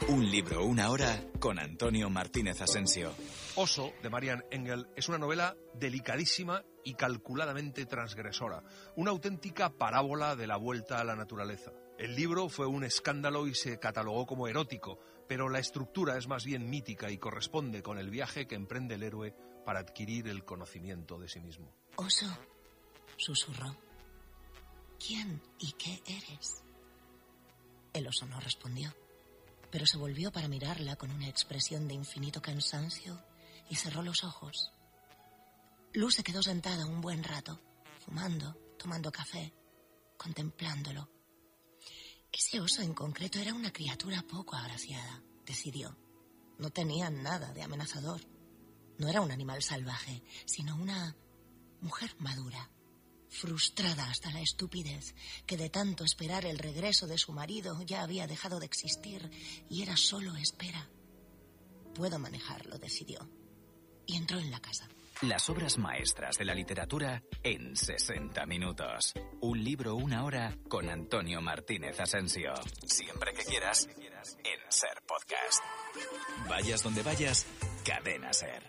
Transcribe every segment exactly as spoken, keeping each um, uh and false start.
Un libro, una hora, con Antonio Martínez Asensio. Oso, de Marian Engel, es una novela delicadísima y calculadamente transgresora, una auténtica parábola de la vuelta a la naturaleza. El libro fue un escándalo y se catalogó como erótico, pero la estructura es más bien mítica y corresponde con el viaje que emprende el héroe para adquirir el conocimiento de sí mismo. Oso, susurró. ¿Quién y qué eres? El oso no respondió, pero se volvió para mirarla con una expresión de infinito cansancio y cerró los ojos. Luz se quedó sentada un buen rato, fumando, tomando café, contemplándolo. Ese oso en concreto era una criatura poco agraciada, decidió. No tenía nada de amenazador. No era un animal salvaje, sino una mujer madura, frustrada hasta la estupidez, que de tanto esperar el regreso de su marido ya había dejado de existir y era solo espera. Puedo manejarlo, decidió, y entró en la casa. Las obras maestras de la literatura en sesenta minutos. Un libro, una hora, con Antonio Martínez Asensio. Siempre que quieras, en SER Podcast. Vayas donde vayas, Cadena SER.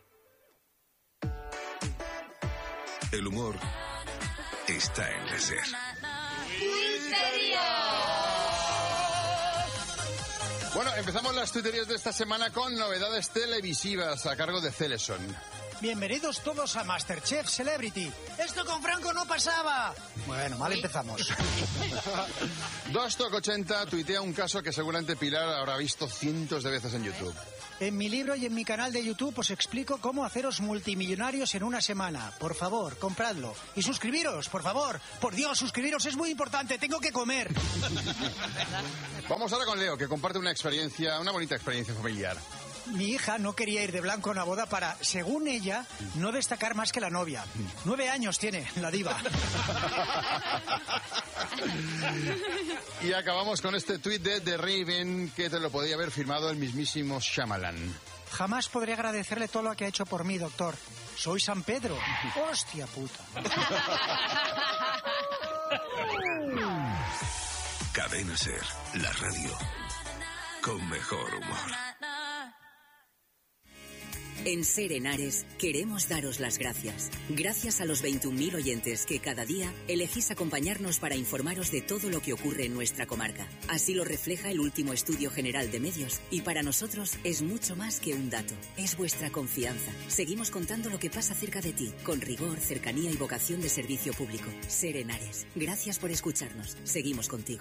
El humor está en la SER. Bueno, empezamos las tuiterías de esta semana con novedades televisivas a cargo de Celeson. Bienvenidos todos a MasterChef Celebrity. ¡Esto con Franco no pasaba! Bueno, mal empezamos. Dostock ochenta tuitea un caso que seguramente Pilar habrá visto cientos de veces en YouTube. En mi libro y en mi canal de YouTube os explico cómo haceros multimillonarios en una semana. Por favor, compradlo. Y suscribiros, por favor. Por Dios, suscribiros, es muy importante. Tengo que comer. Vamos ahora con Leo, que comparte una experiencia, una bonita experiencia familiar. Mi hija no quería ir de blanco a una boda para, según ella, no destacar más que la novia. Nueve años tiene, la diva. Y acabamos con este tuit de The Raven, que te lo podía haber firmado el mismísimo Shyamalan. Jamás podré agradecerle todo lo que ha hecho por mí, doctor. Soy San Pedro. Hostia puta. Cadena SER, la radio con mejor humor. En SER Henares queremos daros las gracias. Gracias a los veintiún mil oyentes que cada día elegís acompañarnos para informaros de todo lo que ocurre en nuestra comarca. Así lo refleja el último estudio general de medios y para nosotros es mucho más que un dato. Es vuestra confianza. Seguimos contando lo que pasa cerca de ti, con rigor, cercanía y vocación de servicio público. SER Henares. Gracias por escucharnos. Seguimos contigo.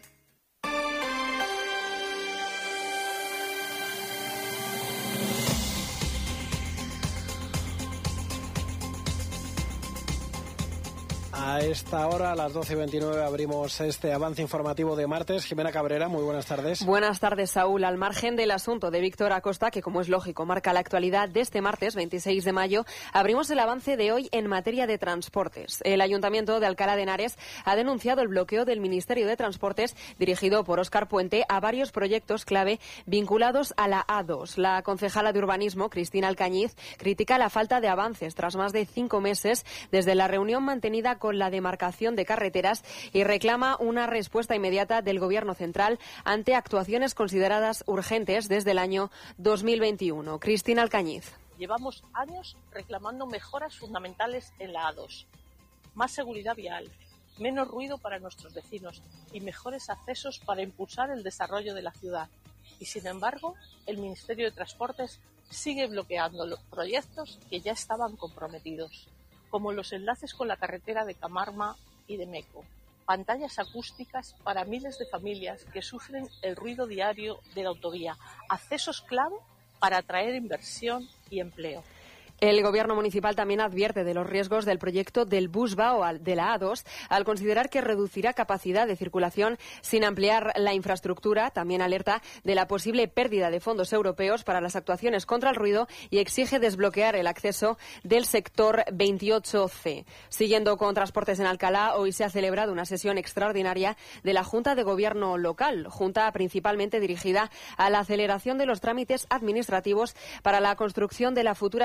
A esta hora, a las doce y veintinueve, abrimos este avance informativo de martes. Jimena Cabrera, muy buenas tardes. Buenas tardes, Saúl. Al margen del asunto de Víctor Acosta, que como es lógico marca la actualidad de este martes veintiséis de mayo, abrimos el avance de hoy en materia de transportes. El Ayuntamiento de Alcalá de Henares ha denunciado el bloqueo del Ministerio de Transportes, dirigido por Óscar Puente, a varios proyectos clave vinculados a la A dos. La concejala de Urbanismo, Cristina Alcañiz, critica la falta de avances tras más de cinco meses desde la reunión mantenida con la demarcación de carreteras y reclama una respuesta inmediata del Gobierno central ante actuaciones consideradas urgentes desde el año dos mil veintiuno. Cristina Alcañiz. Llevamos años reclamando mejoras fundamentales en la A dos. Más seguridad vial, menos ruido para nuestros vecinos y mejores accesos para impulsar el desarrollo de la ciudad. Y sin embargo, el Ministerio de Transportes sigue bloqueando los proyectos que ya estaban comprometidos, como los enlaces con la carretera de Camarma y de Meco, pantallas acústicas para miles de familias que sufren el ruido diario de la autovía, accesos clave para atraer inversión y empleo. El Gobierno municipal también advierte de los riesgos del proyecto del Busbao de la A dos al considerar que reducirá capacidad de circulación sin ampliar la infraestructura. También alerta de la posible pérdida de fondos europeos para las actuaciones contra el ruido y exige desbloquear el acceso del sector veintiocho ce. Siguiendo con transportes en Alcalá, hoy se ha celebrado una sesión extraordinaria de la Junta de Gobierno local, junta principalmente dirigida a la aceleración de los trámites administrativos para la construcción de la futura estación de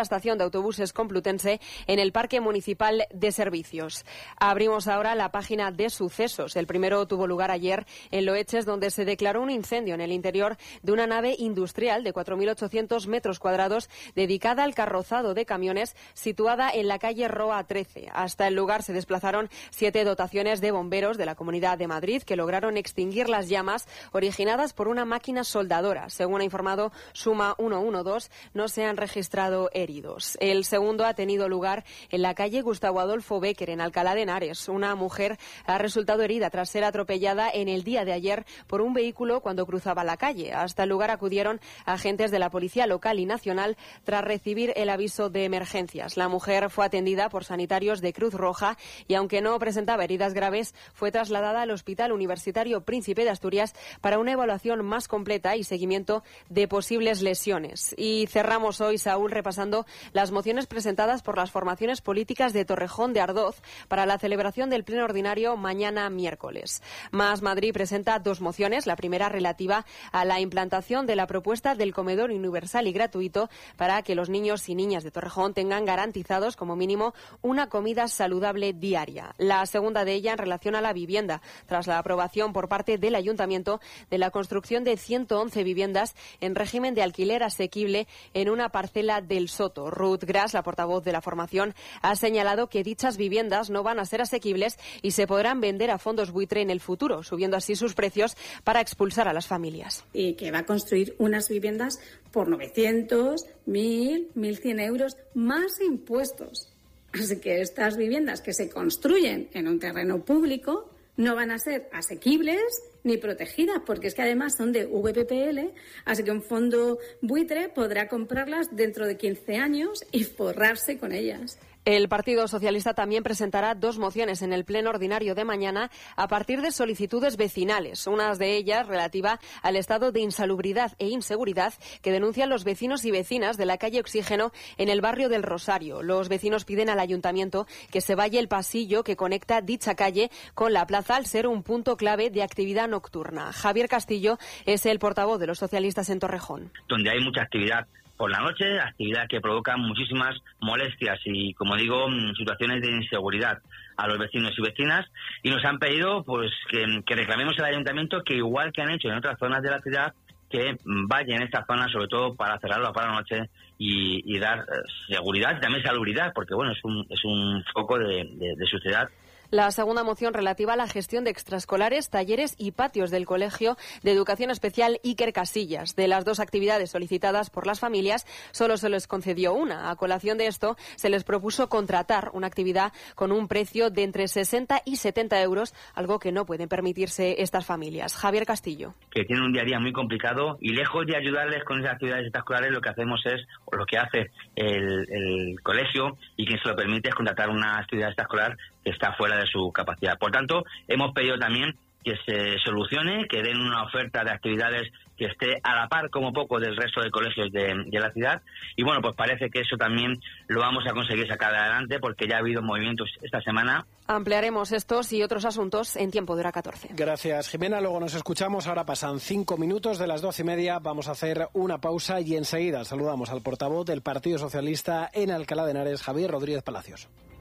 de autobuses Complutense en el Parque Municipal de Servicios. Abrimos ahora la página de sucesos. El primero tuvo lugar ayer en Loeches, donde se declaró un incendio en el interior de una nave industrial de cuatro mil ochocientos metros cuadrados dedicada al carrozado de camiones, situada en la calle Roa trece. Hasta el lugar se desplazaron siete dotaciones de bomberos de la Comunidad de Madrid que lograron extinguir las llamas originadas por una máquina soldadora. Según ha informado Suma ciento doce, no se han registrado heridos. El segundo ha tenido lugar en la calle Gustavo Adolfo Bécquer, en Alcalá de Henares. Una mujer ha resultado herida tras ser atropellada en el día de ayer por un vehículo cuando cruzaba la calle. Hasta el lugar acudieron agentes de la Policía Local y Nacional tras recibir el aviso de emergencias. La mujer fue atendida por sanitarios de Cruz Roja y, aunque no presentaba heridas graves, fue trasladada al Hospital Universitario Príncipe de Asturias para una evaluación más completa y seguimiento de posibles lesiones. Y cerramos hoy, Saúl, repasando las mociones presentadas por las formaciones políticas de Torrejón de Ardoz para la celebración del pleno ordinario mañana miércoles. Más Madrid presenta dos mociones, la primera relativa a la implantación de la propuesta del comedor universal y gratuito para que los niños y niñas de Torrejón tengan garantizados como mínimo una comida saludable diaria. La segunda de ella en relación a la vivienda, tras la aprobación por parte del Ayuntamiento de la construcción de ciento once viviendas en régimen de alquiler asequible en una parcela del Soto. Ruth Gras, la portavoz de la formación, ha señalado que dichas viviendas no van a ser asequibles y se podrán vender a fondos buitre en el futuro, subiendo así sus precios para expulsar a las familias. Y que va a construir unas viviendas por novecientos, mil, mil cien euros más impuestos. Así que estas viviendas que se construyen en un terreno público no van a ser asequibles ni protegidas, porque es que además son de V P P L, así que un fondo buitre podrá comprarlas dentro de quince años y forrarse con ellas. El Partido Socialista también presentará dos mociones en el pleno ordinario de mañana a partir de solicitudes vecinales, una de ellas relativa al estado de insalubridad e inseguridad que denuncian los vecinos y vecinas de la calle Oxígeno en el barrio del Rosario. Los vecinos piden al ayuntamiento que se valle el pasillo que conecta dicha calle con la plaza al ser un punto clave de actividad nocturna. Javier Castillo es el portavoz de los socialistas en Torrejón. Donde hay mucha actividad por la noche, actividad que provoca muchísimas molestias y, como digo, situaciones de inseguridad a los vecinos y vecinas, y nos han pedido pues que, que reclamemos al ayuntamiento que, igual que han hecho en otras zonas de la ciudad, que vaya en esta zona, sobre todo para cerrarlo para la noche y, y dar seguridad y también salubridad, porque bueno, es un, es un foco de, de, de suciedad. La segunda moción relativa a la gestión de extraescolares, talleres y patios del Colegio de Educación Especial Iker Casillas. De las dos actividades solicitadas por las familias, solo se les concedió una. A colación de esto, se les propuso contratar una actividad con un precio de entre sesenta y setenta euros, algo que no pueden permitirse estas familias. Javier Castillo. Que tienen un día a día muy complicado y, lejos de ayudarles con esas actividades extraescolares, lo que hacemos es, o lo que hace el, el colegio, y quien se lo permite, es contratar una actividad extraescolar que está fuera de su capacidad. Por tanto, hemos pedido también que se solucione, que den una oferta de actividades que esté a la par, como poco, del resto de colegios de, de la ciudad. Y bueno, pues parece que eso también lo vamos a conseguir sacar adelante, porque ya ha habido movimientos esta semana. Ampliaremos estos y otros asuntos en Tiempo de Hora catorce. Gracias, Jimena. Luego nos escuchamos. Ahora pasan cinco minutos de las doce y media. Vamos a hacer una pausa y enseguida saludamos al portavoz del Partido Socialista en Alcalá de Henares, Javier Rodríguez Palacios.